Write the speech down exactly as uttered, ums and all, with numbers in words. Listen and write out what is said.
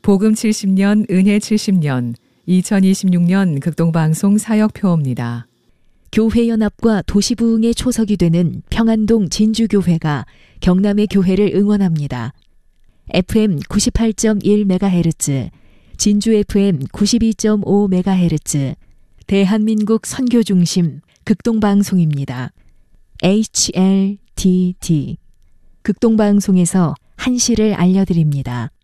복음 칠십 년, 은혜 칠십 년, 이천이십육 년 극동방송 사역표입니다. 교회연합과 도시부흥의 초석이 되는 평안동 진주교회가 경남의 교회를 응원합니다. 에프엠 구십팔 점 일 메가헤르츠, 진주 에프엠 구십이 점 오 메가헤르츠, 대한민국 선교중심 극동방송입니다. 에이치엘티디 극동방송에서 한시를 알려드립니다.